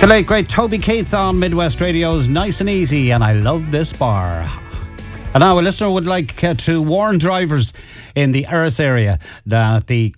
The late great Toby Keith on Midwest Radio's Nice and Easy, and I love this bar. And now a listener would like to warn drivers in the Erris area that the